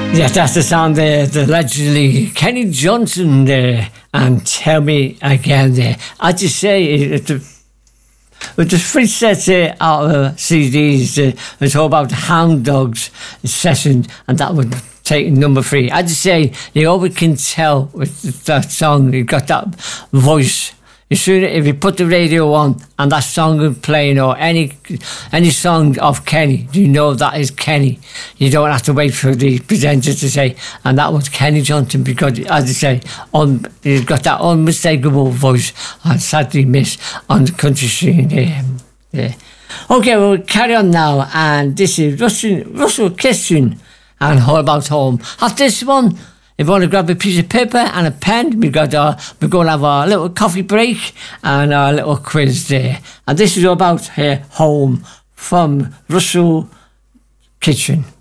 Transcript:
Yes, that's the sound there, the legendary Kenny Johnson there, and Tell Me Again there. As you say, with the three sets there out of CDs, it's all about Hound Dogs session, and that would take number 3. As you say, you always can tell with that song, you've got that voice. If you put the radio on and that song is playing, or any song of Kenny, you know that is Kenny. You don't have to wait for the presenter to say, and that was Kenny Johnson, because, as I say, he's got that unmistakable voice, and sadly missed on the country scene there. Okay, we'll carry on now, and this is Russell Kitchen and All About Home. After this one, if you want to grab a piece of paper and a pen, we're going to have our little coffee break and our little quiz there. And this is all about home from Russell Kitchen.